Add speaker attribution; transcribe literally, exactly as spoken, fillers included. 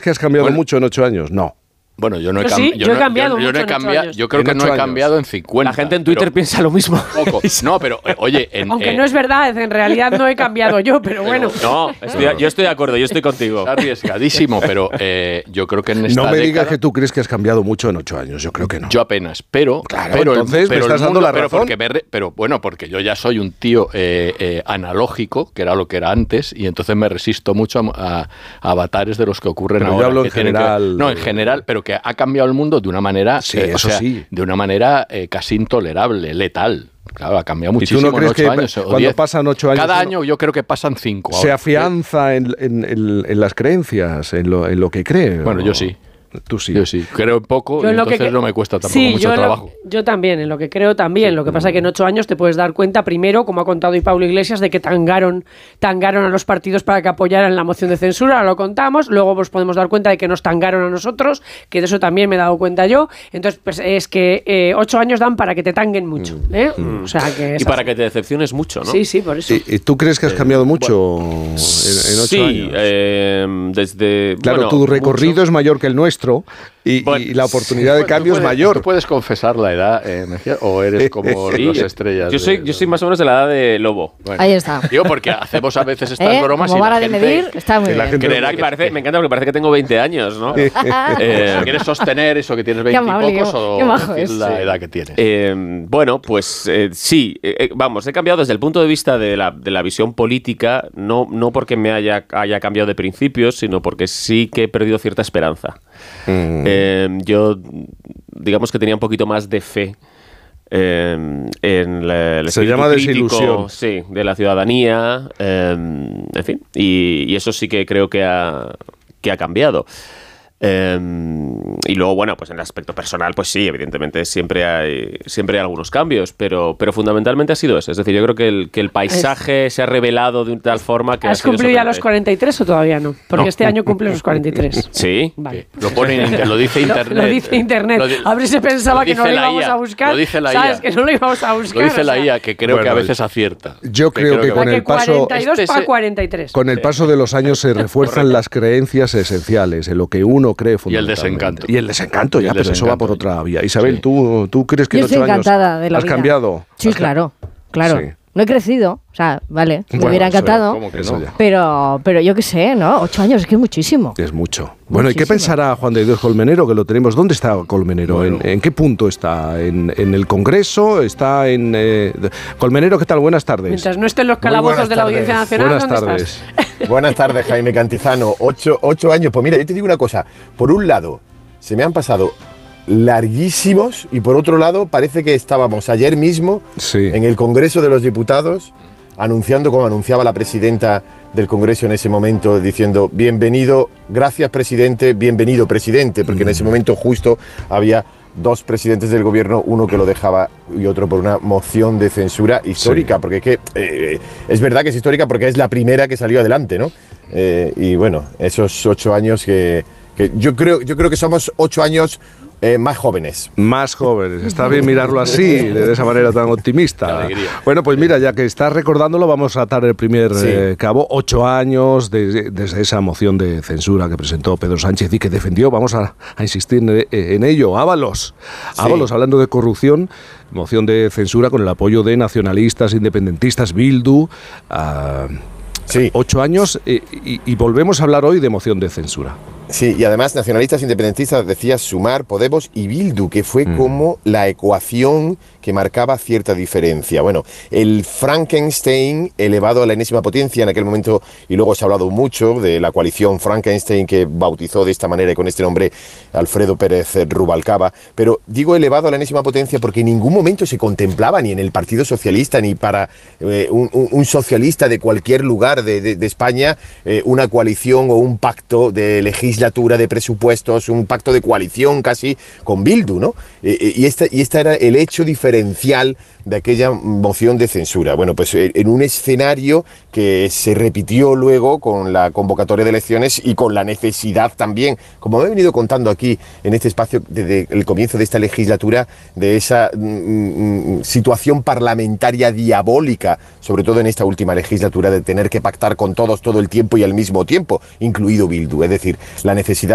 Speaker 1: que has cambiado
Speaker 2: bueno,
Speaker 1: mucho en ocho años? No.
Speaker 2: Bueno, yo no he,
Speaker 3: yo
Speaker 2: cam
Speaker 3: sí,
Speaker 2: yo
Speaker 3: yo he
Speaker 2: no,
Speaker 3: cambiado
Speaker 2: yo, yo no he
Speaker 3: mucho en
Speaker 2: cambiado,
Speaker 3: ocho años.
Speaker 2: yo creo
Speaker 1: En
Speaker 2: que no
Speaker 1: ocho
Speaker 2: he
Speaker 1: años.
Speaker 2: cambiado en cincuenta.
Speaker 4: La gente en Twitter
Speaker 2: pero,
Speaker 4: piensa lo mismo.
Speaker 2: Poco. No, pero eh, oye, en,
Speaker 3: Aunque
Speaker 2: eh,
Speaker 3: no es verdad, en realidad no he cambiado yo, pero bueno.
Speaker 4: No, estoy, yo estoy de acuerdo, yo estoy contigo.
Speaker 2: es arriesgadísimo, pero eh, yo creo que en esta
Speaker 1: No me digas
Speaker 2: década,
Speaker 1: que tú crees que has cambiado mucho en ocho años. Yo creo que no.
Speaker 2: yo apenas, pero
Speaker 1: Claro,
Speaker 2: pero el-
Speaker 1: entonces me
Speaker 2: pero el
Speaker 1: estás dando
Speaker 2: mundo-
Speaker 1: la
Speaker 2: pero
Speaker 1: razón.
Speaker 2: porque me re- pero bueno, porque yo ya soy un tío eh, eh, analógico, que era lo que era antes, y entonces me resisto mucho a, a- a avatares de los que ocurren
Speaker 1: Pero yo
Speaker 2: ahora.
Speaker 1: hablo
Speaker 2: que
Speaker 1: en
Speaker 2: tienen que ver-
Speaker 1: general.
Speaker 2: no, en general, pero que ha cambiado el mundo de una manera,
Speaker 1: Sí,
Speaker 2: eh, o
Speaker 1: eso
Speaker 2: sea,
Speaker 1: sí.
Speaker 2: de una manera eh, casi intolerable, letal. Claro, ha cambiado
Speaker 1: ¿Y tú
Speaker 2: muchísimo
Speaker 1: no crees
Speaker 2: en ocho
Speaker 1: que
Speaker 2: años. o
Speaker 1: cuando
Speaker 2: diez.
Speaker 1: pasan ocho años
Speaker 2: Cada
Speaker 1: uno
Speaker 2: año yo creo que pasan cinco.
Speaker 1: se
Speaker 2: ahora.
Speaker 1: afianza en, en- en- en las creencias, en lo, en lo que cree?
Speaker 2: Bueno,
Speaker 1: ¿o?
Speaker 2: yo sí.
Speaker 1: Tú sí.
Speaker 2: Yo sí, creo poco
Speaker 3: Yo
Speaker 2: y
Speaker 3: en lo que
Speaker 2: entonces
Speaker 3: cre-
Speaker 2: no me cuesta tampoco
Speaker 3: sí,
Speaker 2: mucho
Speaker 3: yo en lo-
Speaker 2: trabajo.
Speaker 3: yo también, en lo que creo también. Lo que pasa es que en ocho años te puedes dar cuenta, primero, como ha contado hoy Pablo Iglesias, de que tangaron, tangaron a los partidos para que apoyaran la moción de censura, ahora lo contamos. Luego nos podemos dar cuenta de que nos tangaron a nosotros, que de eso también me he dado cuenta yo. Entonces, pues es que eh, ocho años dan para que te tanguen mucho. ¿eh? O sea, que es
Speaker 4: Y para
Speaker 3: así.
Speaker 4: que te decepciones mucho, ¿no?
Speaker 3: Sí, sí, por eso.
Speaker 1: ¿Y, y tú crees que has cambiado mucho en, en ocho
Speaker 4: sí,
Speaker 1: años?
Speaker 4: eh, desde...
Speaker 1: Claro,
Speaker 4: bueno,
Speaker 1: tu recorrido
Speaker 4: mucho.
Speaker 1: es mayor que el nuestro y,
Speaker 4: Bueno,
Speaker 1: y la oportunidad de
Speaker 2: Tú
Speaker 1: cambio es
Speaker 2: puedes-
Speaker 1: mayor.
Speaker 2: ¿Tú puedes confesar la edad, eh, Mejía, o eres como
Speaker 4: Sí,
Speaker 2: las estrellas?
Speaker 4: Yo soy,
Speaker 2: de-
Speaker 4: yo soy más o menos de la edad de Lobo.
Speaker 2: Bueno,
Speaker 5: Ahí está.
Speaker 2: Digo, porque hacemos a veces estas
Speaker 5: ¿Eh?
Speaker 2: bromas
Speaker 5: Como
Speaker 2: y la
Speaker 5: vara de
Speaker 2: gente
Speaker 5: medir, está muy
Speaker 1: y la
Speaker 5: bien.
Speaker 1: gente-
Speaker 2: creerá
Speaker 4: Me
Speaker 2: que,
Speaker 4: parece- me encanta porque parece que tengo veinte años, ¿no?
Speaker 2: eh,
Speaker 4: Eh,
Speaker 2: ¿Quieres sostener eso que tienes
Speaker 5: Qué
Speaker 2: veinte y
Speaker 5: amable,
Speaker 2: pocos
Speaker 5: qué-
Speaker 2: o
Speaker 5: qué majo
Speaker 2: decir
Speaker 5: es.
Speaker 2: la
Speaker 5: Sí.
Speaker 2: edad que tienes?
Speaker 4: Eh, bueno, pues eh, sí, eh, eh, vamos, he cambiado desde el punto de vista de la, de la visión política, no, no porque me haya, haya cambiado de principios, sino porque sí que he perdido cierta esperanza.
Speaker 1: Mm.
Speaker 4: Eh, yo, digamos que tenía un poquito más de fe eh, en la, el
Speaker 1: Se
Speaker 4: espíritu
Speaker 1: llama
Speaker 4: crítico,
Speaker 1: desilusión.
Speaker 4: sí, de la ciudadanía, eh, en fin, y, y eso sí que creo que ha, que ha cambiado. Eh, y luego, bueno, pues en el aspecto personal, pues sí, evidentemente siempre hay, siempre hay algunos cambios, pero, pero fundamentalmente ha sido eso. Es decir, yo creo que el, que el paisaje se ha revelado de tal forma que ha
Speaker 3: ¿Has
Speaker 4: sido
Speaker 3: cumplido ya los
Speaker 4: sorprendente.
Speaker 3: cuarenta y tres o todavía no? Porque
Speaker 4: No.
Speaker 3: este año cumple los cuarenta y tres.
Speaker 4: Sí.
Speaker 3: Vale.
Speaker 2: Lo pone en inter- lo dice
Speaker 3: Lo-
Speaker 2: internet.
Speaker 3: Lo, dice internet.
Speaker 2: Lo di-
Speaker 3: a ver si pensaba
Speaker 2: lo
Speaker 3: que no
Speaker 2: dice
Speaker 3: lo
Speaker 2: la
Speaker 3: íbamos
Speaker 2: I A,
Speaker 3: a buscar.
Speaker 2: lo dice la
Speaker 3: ¿Sabes?
Speaker 2: I A.
Speaker 3: Que no lo íbamos a buscar.
Speaker 2: Lo dice
Speaker 3: o
Speaker 2: la
Speaker 3: sea,
Speaker 2: I A, que creo que
Speaker 1: Bueno,
Speaker 2: a veces acierta.
Speaker 1: yo creo que
Speaker 3: va
Speaker 1: con
Speaker 3: que
Speaker 1: el paso
Speaker 3: cuarenta y dos
Speaker 2: Este
Speaker 3: para
Speaker 2: se-
Speaker 3: cuarenta y tres.
Speaker 1: con el paso de los años se refuerzan las creencias esenciales en lo que uno cree
Speaker 2: Y el
Speaker 1: fundamentalmente.
Speaker 2: desencanto.
Speaker 1: Y el desencanto,
Speaker 2: Y
Speaker 1: ya,
Speaker 2: el
Speaker 1: pero eso va
Speaker 2: desencanto.
Speaker 1: por otra vía. Isabel,
Speaker 2: Sí.
Speaker 1: ¿tú, ¿tú crees que
Speaker 5: Yo
Speaker 1: en ocho
Speaker 5: estoy
Speaker 1: años
Speaker 5: encantada de la
Speaker 1: has
Speaker 5: vida.
Speaker 1: cambiado?
Speaker 5: Sí,
Speaker 1: Has ca-
Speaker 5: claro, claro.
Speaker 1: Sí.
Speaker 5: No he crecido, o sea, vale, me
Speaker 1: Bueno,
Speaker 5: hubiera
Speaker 1: eso-
Speaker 5: encantado,
Speaker 2: ¿cómo que
Speaker 1: Eso
Speaker 2: no?
Speaker 1: ya.
Speaker 5: pero, pero yo qué sé, ¿no? Ocho años, es que es muchísimo.
Speaker 1: Es mucho. Bueno, ¿y qué
Speaker 5: Muchísimo.
Speaker 1: pensará Juan de Dios Colmenero, que lo tenemos? ¿Dónde está Colmenero?
Speaker 2: Bueno.
Speaker 1: ¿En, en qué punto está? ¿En, en el Congreso? ¿Está en...? eh, Colmenero, ¿qué tal? Buenas tardes.
Speaker 3: Mientras no estén los
Speaker 6: Muy
Speaker 3: calabozos
Speaker 6: buenas
Speaker 3: de la
Speaker 6: tardes.
Speaker 3: Audiencia Nacional,
Speaker 1: Buenas
Speaker 3: ¿dónde
Speaker 1: tardes.
Speaker 3: estás?
Speaker 6: Buenas tardes, Jaime Cantizano. Ocho, ocho años. Pues mira, yo te digo una cosa. Por un lado, se me han pasado larguísimos y por otro lado, parece que estábamos ayer mismo
Speaker 1: Sí.
Speaker 6: en el Congreso de los Diputados anunciando, como anunciaba la presidenta del Congreso en ese momento, diciendo bienvenido, gracias presidente, bienvenido presidente, porque en ese momento justo había dos presidentes del gobierno, uno que lo dejaba y otro por una moción de censura histórica,
Speaker 1: Sí.
Speaker 6: porque es que eh, es verdad que es histórica porque es la primera que salió adelante, ¿no? Eh, y bueno, esos ocho años que, que yo creo, yo creo que somos ocho años eh, más jóvenes.
Speaker 1: Más jóvenes. Está bien mirarlo así, de esa manera tan
Speaker 2: Qué
Speaker 1: optimista.
Speaker 2: alegría.
Speaker 1: Bueno, pues mira, ya que estás recordándolo, vamos a atar el primer
Speaker 6: Sí.
Speaker 1: eh, cabo. Ocho años desde, desde esa moción de censura que presentó Pedro Sánchez y que defendió. Vamos a, a insistir en, en ello. Ábalos.
Speaker 6: Sí.
Speaker 1: Ábalos, hablando de corrupción, moción de censura con el apoyo de nacionalistas, independentistas, Bildu. ah,
Speaker 6: Sí.
Speaker 1: Ocho años eh, y, y volvemos a hablar hoy de moción de censura.
Speaker 6: Sí, y además nacionalistas independentistas, decía Sumar, Podemos y Bildu, que fue
Speaker 1: Mm.
Speaker 6: como la ecuación que marcaba cierta diferencia. Bueno, el Frankenstein elevado a la enésima potencia en aquel momento, y luego se ha hablado mucho de la coalición Frankenstein que bautizó de esta manera y con este nombre Alfredo Pérez Rubalcaba, pero digo elevado a la enésima potencia porque en ningún momento se contemplaba ni en el Partido Socialista ni para eh, un, un- un socialista de cualquier lugar de, de- de España eh, una coalición o un pacto de legislatura, de presupuestos, un pacto de coalición casi con Bildu, ¿no? Eh, eh, y, esta, y esta era el hecho diferencial de aquella moción de censura. Bueno, pues eh, en un escenario que se repitió luego con la convocatoria de elecciones y con la necesidad también, como he venido contando aquí en este espacio desde el comienzo de esta legislatura, de esa mm, mm, situación parlamentaria diabólica, sobre todo en esta última legislatura, de tener que pactar con todos todo el tiempo y al mismo tiempo, incluido Bildu. Es decir, la necesidad